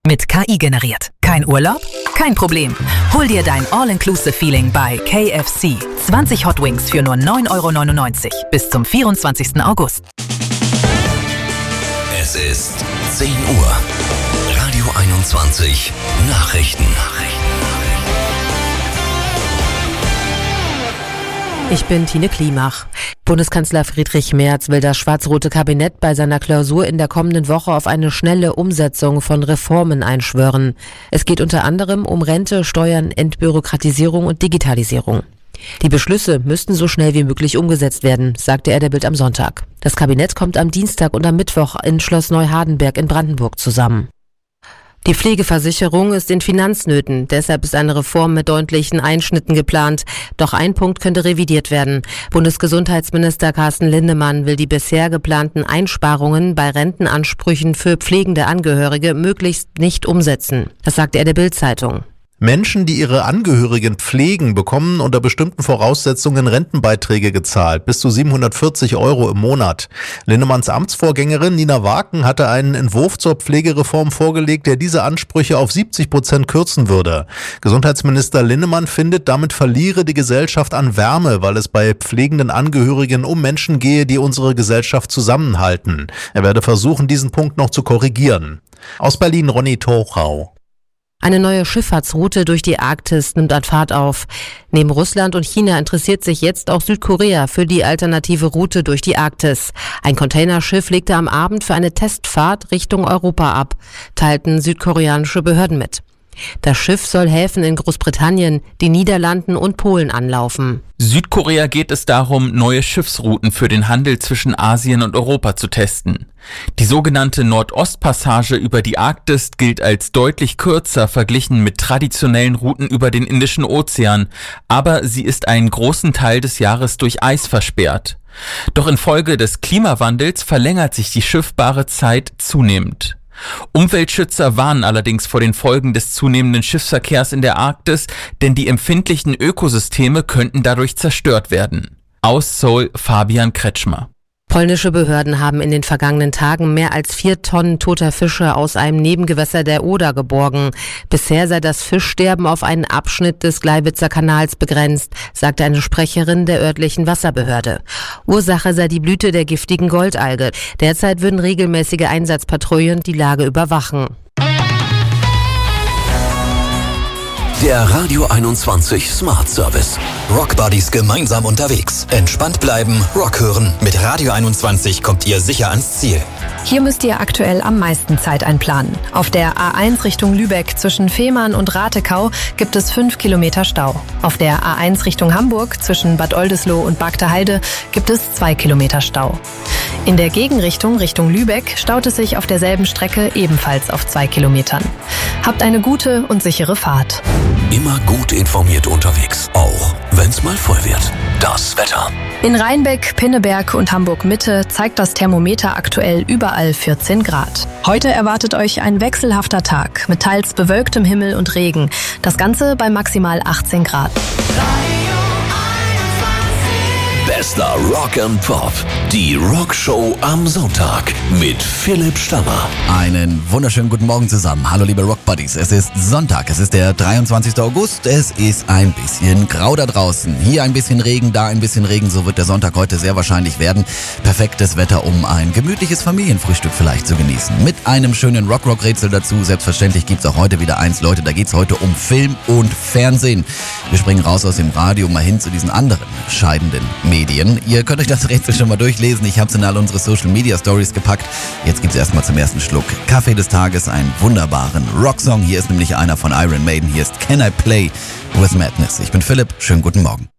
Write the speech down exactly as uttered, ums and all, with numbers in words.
Mit K I generiert. Kein Urlaub? Kein Problem. Hol dir dein All-Inclusive-Feeling bei K F C. zwanzig Hot Wings für nur neun Euro neunundneunzig bis zum vierundzwanzigsten August. Es ist zehn Uhr. Radio einundzwanzig Nachrichten. Ich bin Tine Klimach. Bundeskanzler Friedrich Merz will das schwarz-rote Kabinett bei seiner Klausur in der kommenden Woche auf eine schnelle Umsetzung von Reformen einschwören. Es geht unter anderem um Rente, Steuern, Entbürokratisierung und Digitalisierung. Die Beschlüsse müssten so schnell wie möglich umgesetzt werden, sagte er der Bild am Sonntag. Das Kabinett kommt am Dienstag und am Mittwoch in Schloss Neuhardenberg in Brandenburg zusammen. Die Pflegeversicherung ist in Finanznöten, deshalb ist eine Reform mit deutlichen Einschnitten geplant. Doch ein Punkt könnte revidiert werden. Bundesgesundheitsminister Carsten Linnemann will die bisher geplanten Einsparungen bei Rentenansprüchen für pflegende Angehörige möglichst nicht umsetzen. Das sagte er der Bild-Zeitung. Menschen, die ihre Angehörigen pflegen, bekommen unter bestimmten Voraussetzungen Rentenbeiträge gezahlt, bis zu siebenhundertvierzig Euro im Monat. Linnemanns Amtsvorgängerin Nina Waken hatte einen Entwurf zur Pflegereform vorgelegt, der diese Ansprüche auf siebzig Prozent kürzen würde. Gesundheitsminister Linnemann findet, damit verliere die Gesellschaft an Wärme, weil es bei pflegenden Angehörigen um Menschen gehe, die unsere Gesellschaft zusammenhalten. Er werde versuchen, diesen Punkt noch zu korrigieren. Aus Berlin Ronny Tochau. Eine neue Schifffahrtsroute durch die Arktis nimmt an Fahrt auf. Neben Russland und China interessiert sich jetzt auch Südkorea für die alternative Route durch die Arktis. Ein Containerschiff legte am Abend für eine Testfahrt Richtung Europa ab, teilten südkoreanische Behörden mit. Das Schiff soll Häfen in Großbritannien, den Niederlanden und Polen anlaufen. Südkorea geht es darum, neue Schiffsrouten für den Handel zwischen Asien und Europa zu testen. Die sogenannte Nordostpassage über die Arktis gilt als deutlich kürzer verglichen mit traditionellen Routen über den Indischen Ozean, aber sie ist einen großen Teil des Jahres durch Eis versperrt. Doch infolge des Klimawandels verlängert sich die schiffbare Zeit zunehmend. Umweltschützer warnen allerdings vor den Folgen des zunehmenden Schiffsverkehrs in der Arktis, denn die empfindlichen Ökosysteme könnten dadurch zerstört werden. Aus Seoul Fabian Kretschmer. Polnische Behörden haben in den vergangenen Tagen mehr als vier Tonnen toter Fische aus einem Nebengewässer der Oder geborgen. Bisher sei das Fischsterben auf einen Abschnitt des Gleiwitzer Kanals begrenzt, sagte eine Sprecherin der örtlichen Wasserbehörde. Ursache sei die Blüte der giftigen Goldalge. Derzeit würden regelmäßige Einsatzpatrouillen die Lage überwachen. Der Radio einundzwanzig Smart Service. Rock Buddies gemeinsam unterwegs. Entspannt bleiben, Rock hören. Mit Radio einundzwanzig kommt ihr sicher ans Ziel. Hier müsst ihr aktuell am meisten Zeit einplanen. Auf der A eins Richtung Lübeck zwischen Fehmarn und Ratekau gibt es fünf Kilometer Stau. Auf der A eins Richtung Hamburg zwischen Bad Oldesloe und Bagdeheide gibt es zwei Kilometer Stau. In der Gegenrichtung Richtung Lübeck staut es sich auf derselben Strecke ebenfalls auf zwei Kilometern. Habt eine gute und sichere Fahrt. Immer gut informiert unterwegs, auch wenn's mal voll wird. Das Wetter. In Rheinbeck, Pinneberg und Hamburg-Mitte zeigt das Thermometer aktuell überall vierzehn Grad. Heute erwartet euch ein wechselhafter Tag mit teils bewölktem Himmel und Regen. Das Ganze bei maximal achtzehn Grad. Bester Rock and Pop. Die Rockshow am Sonntag mit Philipp Stammer. Einen wunderschönen guten Morgen zusammen. Hallo liebe Rock Buddies. Es ist Sonntag. Es ist der dreiundzwanzigsten August. Es ist ein bisschen grau da draußen. Hier ein bisschen Regen, da ein bisschen Regen. So wird der Sonntag heute sehr wahrscheinlich werden. Perfektes Wetter, um ein gemütliches Familienfrühstück vielleicht zu genießen. Mit einem schönen Rock-Rock-Rätsel dazu. Selbstverständlich gibt's auch heute wieder eins. Leute, da geht's heute um Film und Fernsehen. Wir springen raus aus dem Radio mal hin zu diesen anderen scheidenden Medien. Ihr könnt euch das Rätsel schon mal durchlesen. Ich habe es in all unsere Social Media Stories gepackt. Jetzt gibt's erstmal zum ersten Schluck Kaffee des Tages, einen wunderbaren Rocksong. Hier ist nämlich einer von Iron Maiden. Hier ist Can I Play with Madness. Ich bin Philipp. Schönen guten Morgen.